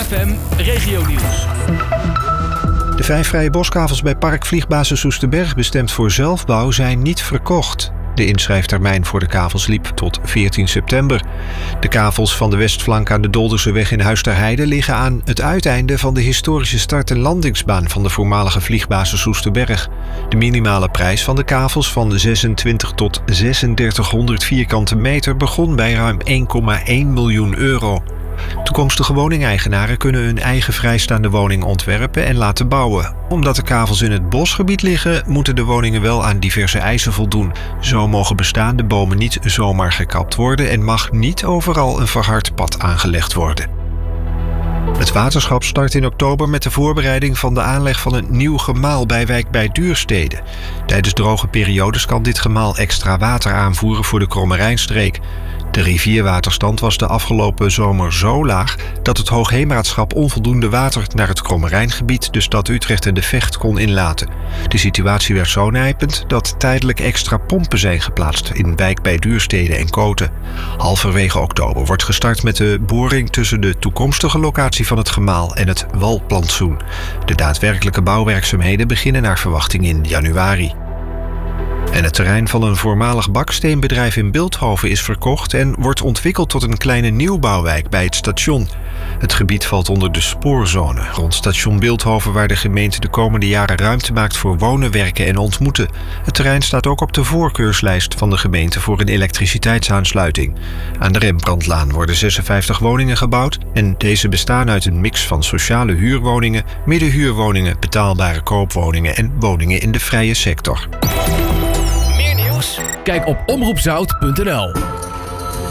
3FM Regionieuws. De 5 vrije boskavels bij Park Vliegbasis Soesterberg, bestemd voor zelfbouw, zijn niet verkocht. De inschrijftermijn voor de kavels liep tot 14 september. De kavels van de westflank aan de Dolderseweg in Huis ter Heide liggen aan het uiteinde van de historische start- en landingsbaan van de voormalige vliegbasis Soesterberg. De minimale prijs van de kavels van 26 tot 3600 vierkante meter begon bij ruim 1,1 miljoen euro. Toekomstige woningeigenaren kunnen hun eigen vrijstaande woning ontwerpen en laten bouwen. Omdat de kavels in het bosgebied liggen, moeten de woningen wel aan diverse eisen voldoen. Zo mogen bestaande bomen niet zomaar gekapt worden en mag niet overal een verhard pad aangelegd worden. Het waterschap start in oktober met de voorbereiding van de aanleg van een nieuw gemaal bij Wijk bij Duurstede. Tijdens droge periodes kan dit gemaal extra water aanvoeren voor de Krommerijnstreek. De rivierwaterstand was de afgelopen zomer zo laag dat het Hoogheemraadschap onvoldoende water naar het Krommerijngebied, de stad Utrecht en de Vecht kon inlaten. De situatie werd zo nijpend dat tijdelijk extra pompen zijn geplaatst in Wijk bij Duurstede en Koten. Halverwege oktober wordt gestart met de boring tussen de toekomstige locatie van het gemaal en het walplantsoen. De daadwerkelijke bouwwerkzaamheden beginnen naar verwachting in januari. En het terrein van een voormalig baksteenbedrijf in Bilthoven is verkocht en wordt ontwikkeld tot een kleine nieuwbouwwijk bij het station. Het gebied valt onder de spoorzone rond station Bilthoven, waar de gemeente de komende jaren ruimte maakt voor wonen, werken en ontmoeten. Het terrein staat ook op de voorkeurslijst van de gemeente voor een elektriciteitsaansluiting. Aan de Rembrandtlaan worden 56 woningen gebouwd en deze bestaan uit een mix van sociale huurwoningen, middenhuurwoningen, betaalbare koopwoningen en woningen in de vrije sector. Kijk op omroepzout.nl.